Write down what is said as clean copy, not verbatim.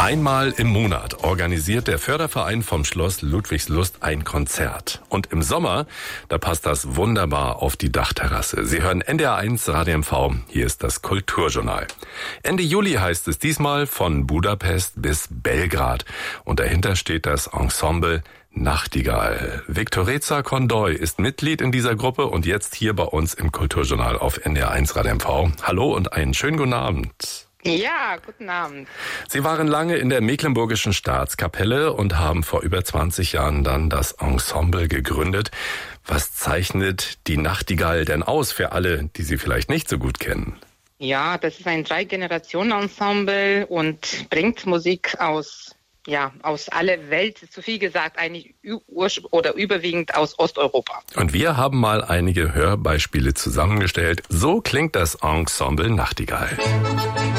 Einmal im Monat organisiert der Förderverein vom Schloss Ludwigslust ein Konzert. Und im Sommer, da passt das wunderbar auf die Dachterrasse. Sie hören NDR1 Radio MV. Hier ist das Kulturjournal. Ende Juli heißt es diesmal von Budapest bis Belgrad. Und dahinter steht das Ensemble Nachtigall. Viktorica Kondoy ist Mitglied in dieser Gruppe und jetzt hier bei uns im Kulturjournal auf NDR1 Radio MV. Hallo und einen schönen guten Abend. Ja, guten Abend. Sie waren lange in der Mecklenburgischen Staatskapelle und haben vor über 20 Jahren dann das Ensemble gegründet. Was zeichnet die Nachtigall denn aus für alle, die Sie vielleicht nicht so gut kennen? Ja, das ist ein 3-Generationen-Ensemble und bringt Musik aus aller Welt, zu viel gesagt, eigentlich überwiegend aus Osteuropa. Und wir haben mal einige Hörbeispiele zusammengestellt. So klingt das Ensemble Nachtigall.